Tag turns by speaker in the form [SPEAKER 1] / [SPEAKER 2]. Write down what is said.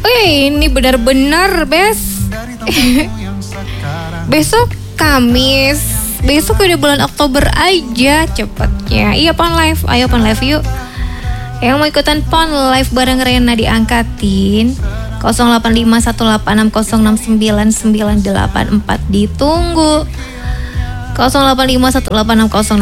[SPEAKER 1] Ini benar-benar bes. Besok Kamis. Besok udah bulan Oktober aja cepetnya. Iya Pon Live, ayo Pon Live yuk. Yang mau ikutan Pon Live bareng Rena diangkatin 085186069984 ditunggu. 08518606